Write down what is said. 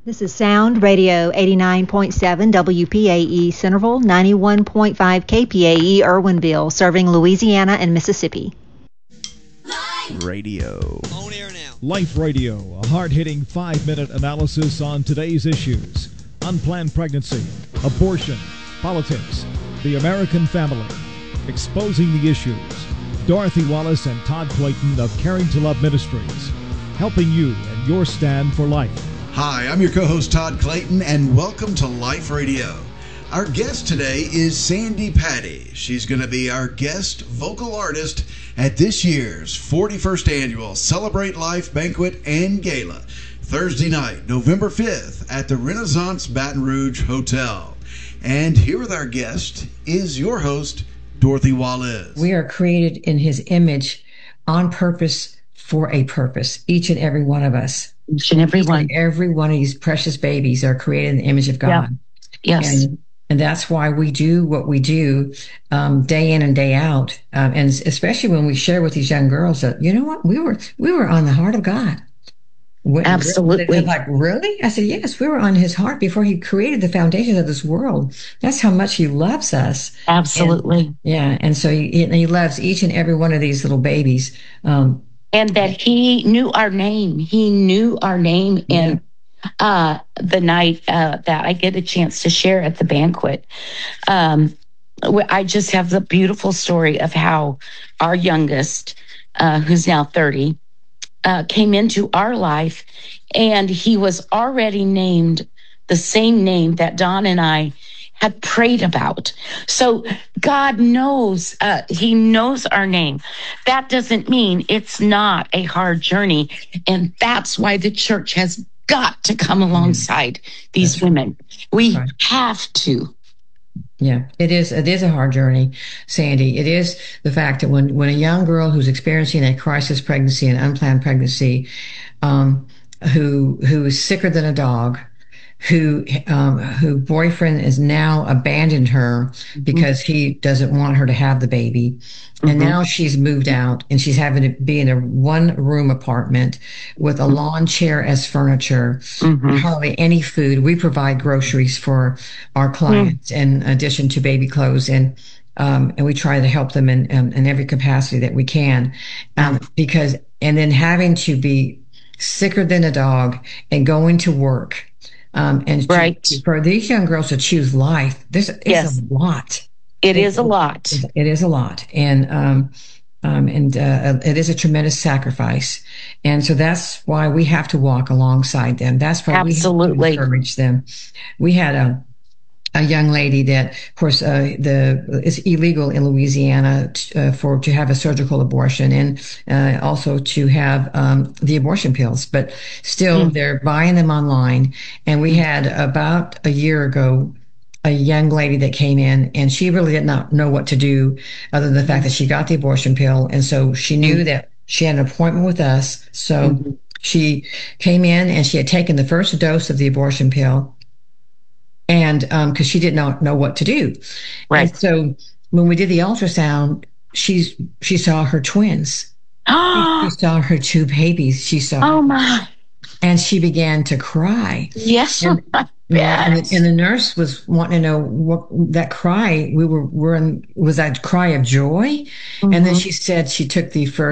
This is Sound Radio 89.7 WPAE Centerville, 91.5 KPAE Irwinville, serving Louisiana and Mississippi. Radio. On air now. Life Radio, a hard-hitting 5-minute analysis on today's issues. Unplanned pregnancy, abortion, politics, the American family. Exposing the issues. Dorothy Wallace and Todd Clayton of Caring to Love Ministries. Helping you in your stand for life. Hi, I'm your co-host Todd Clayton, and welcome to Life Radio. Our guest today is Sandi Patty. She's going to be our guest vocal artist at this year's 41st Annual Celebrate Life Banquet and Gala, Thursday night, November 5th, at the Renaissance Baton Rouge Hotel. And here with our guest is your host, Dorothy Wallace. We are created in His image on purpose for a purpose, each and every one of us. Each and every one. Every one of these precious babies are created in the image of God. Yeah. Yes. And that's why we do what we do day in and day out. And especially when we share with these young girls that, you know what, we were on the heart of God. Absolutely. They're like, really? I said, yes, we were on His heart before He created the foundations of this world. That's how much He loves us. Absolutely. And so he loves each and every one of these little babies. And that He knew our name. He knew our name. And the night that I get a chance to share at the banquet, I just have the beautiful story of how our youngest, who's now 30, came into our life, and he was already named the same name that Don and I had prayed about. So God knows, He knows our name. That doesn't mean it's not a hard journey. And that's why the church has got to come alongside these women. We have to. Yeah, it is a hard journey, Sandi. It is the fact that when a young girl who's experiencing a crisis pregnancy, an unplanned pregnancy, who is sicker than a dog, who boyfriend has now abandoned her because he doesn't want her to have the baby. And now she's moved out and she's having to be in a 1-room apartment with a lawn chair as furniture, hardly any food. We provide groceries for our clients in addition to baby clothes, and we try to help them in every capacity that we can. And then having to be sicker than a dog and going to work. For these young girls to choose life, this is a lot. It is a lot. It is a lot. And it is a tremendous sacrifice. And so that's why we have to walk alongside them. That's why we have to encourage them. We had a young lady that, of course, it's illegal in Louisiana to have a surgical abortion, and also to have the abortion pills, but still they're buying them online. And we had about a year ago a young lady that came in, and she really did not know what to do other than the fact that she got the abortion pill, and so she knew that she had an appointment with us. So she came in and she had taken the first dose of the abortion pill. And because she did not know what to do. Right. And so when we did the ultrasound, she saw her twins. She saw her 2 babies. She saw. Oh, my. And she began to cry. Yes. And the nurse was wanting to know what that cry, was that cry of joy? And then she said she took the first